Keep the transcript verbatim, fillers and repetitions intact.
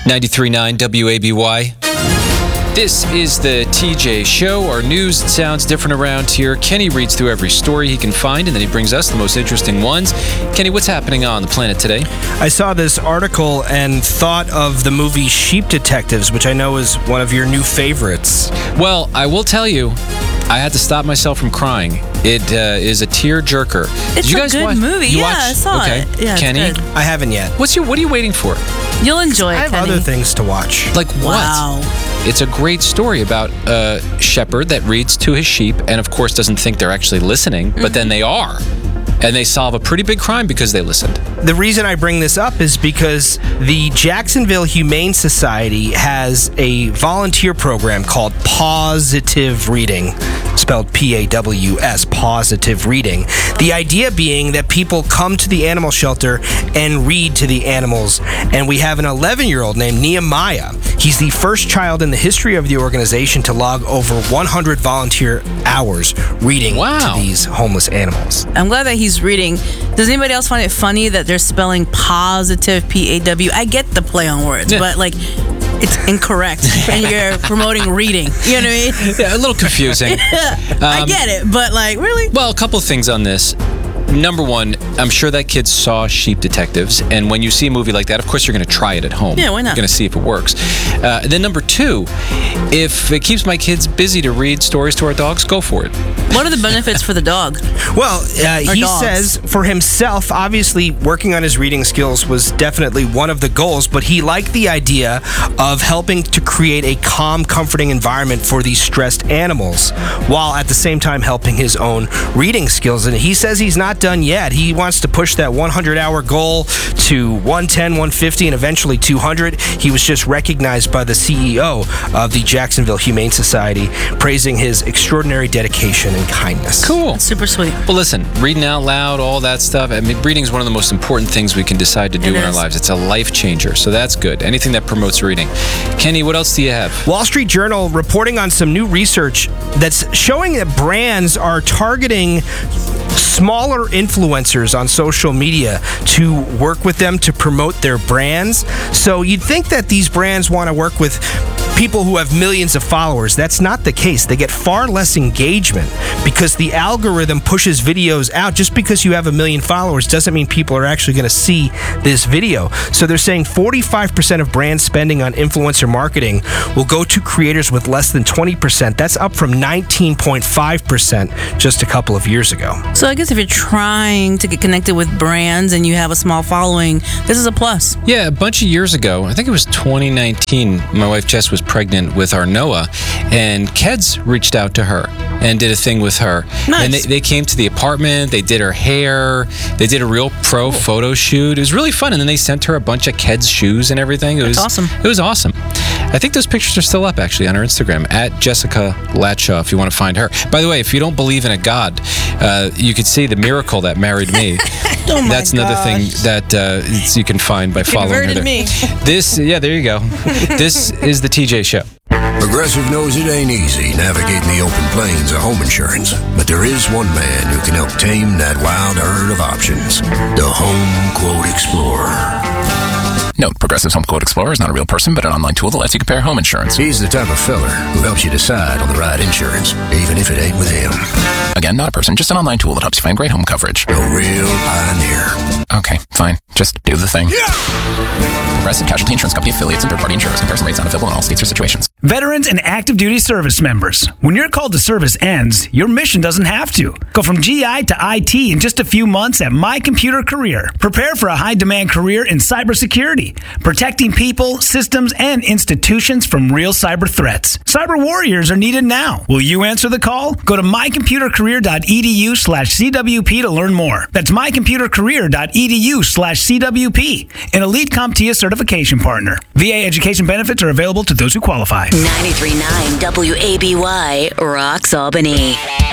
ninety-three point nine W A B Y. This is the T J Show. Our news sounds different around here. Kenny reads through every story he can find, and then he brings us the most interesting ones. Kenny, what's happening on the planet today? I saw this article and thought of the movie Sheep Detectives, which I know is one of your new favorites. Well, I will tell you, I had to stop myself from crying. It uh, is a tear-jerker. It's Did you a guys good watch? movie. You Yeah, watched? I saw okay. it. Yeah, it's Kenny, good. I haven't yet. what's your? What are you waiting for? You'll enjoy it, I have Kenny. other things to watch. Like what? Wow. It's a great story about a shepherd that reads to his sheep and, of course, doesn't think they're actually listening, but then they are. And they solve a pretty big crime because they listened. The reason I bring this up is because the Jacksonville Humane Society has a volunteer program called Positive Reading, spelled P A W S, Positive Reading. The idea being that people come to the animal shelter and read to the animals. And we have an eleven-year-old named Nehemiah. He's the first child in the history of the organization to log over one hundred volunteer hours reading Wow. to these homeless animals. I'm glad that he's reading. Does anybody else find it funny that they're spelling positive P A W? I get the play on words, Yeah. but like it's incorrect and you're promoting reading. You know what I mean? Yeah, a little confusing. I get it, but like really? Well, a couple of things on this. Number one, I'm sure that kid saw Sheep Detectives, and when you see a movie like that, of course you're going to try it at home. Yeah, why not? You're going to see if it works. Uh, then number two, if it keeps my kids busy to read stories to our dogs, go for it. What are the benefits for the dog? Well, uh, Or he dogs. says for himself, obviously working on his reading skills was definitely one of the goals, but he liked the idea of helping to create a calm, comforting environment for these stressed animals, while at the same time helping his own reading skills. And he says he's not done yet. He wants to push that one hundred hour goal to one ten, one fifty, and eventually two hundred. He was just recognized by the C E O of the Jacksonville Humane Society, praising his extraordinary dedication and kindness. Cool. Super sweet. Well, listen, reading out loud, all that stuff. I mean, reading is one of the most important things we can decide to do It in our is. lives. It's a life changer, so that's good. Anything that promotes reading. Kenny, what else do you have? Wall Street Journal reporting on some new research that's showing that brands are targeting smaller influencers on social media to work with them to promote their brands. So you'd think that these brands want to work with people who have millions of followers. That's not the case. They get far less engagement because the algorithm pushes videos out. Just because you have a million followers doesn't mean people are actually going to see this video. So they're saying forty-five percent of brand spending on influencer marketing will go to creators with less than twenty percent. That's up from nineteen point five percent just a couple of years ago. So I guess if you're trying to get connected with brands and you have a small following, this is a plus. Yeah, a bunch of years ago, I think it was twenty nineteen, my wife Jess was pregnant with our Noah, and Keds reached out to her and did a thing with her. Nice. And they, they came to the apartment, they did her hair, they did a real pro photo shoot. It was really fun, and then they sent her a bunch of Keds shoes and everything. It That's was awesome. It was awesome. I think those pictures are still up, actually, on her Instagram, at Jessica Latshaw, if you want to find her. By the way, if you don't believe in a God, uh, you could see the miracle that married me. Oh my That's another gosh. thing that uh, it's- you can find by following her Converted there. me. This, yeah, there you go. This is the T J Show. Progressive knows it ain't easy navigating the open plains of home insurance, but there is one man who can help tame that wild herd of options. The Home Quote Explorer. Note, Progressive's Home Quote Explorer is not a real person, but an online tool that lets you compare home insurance. He's the type of feller who helps you decide on the right insurance, even if it ain't with him. Again, not a person, just an online tool that helps you find great home coverage. A real pioneer. Okay, fine. Just do the thing. Progressive Casualty Insurance Company affiliates and third-party insurers. Comparison rates not available in all states or situations. Veterans and active duty service members. When your call to service ends, your mission doesn't have to. Go from G I to I T in just a few months at My Computer Career. Prepare for a high-demand career in cybersecurity, protecting people, systems, and institutions from real cyber threats. Cyber warriors are needed now. Will you answer the call? Go to mycomputercareer.edu slash CWP to learn more. That's mycomputercareer.edu slash CWP, an elite CompTIA certification partner. V A education benefits are available to those who qualify. ninety-three point nine W A B Y, Rocks Albany.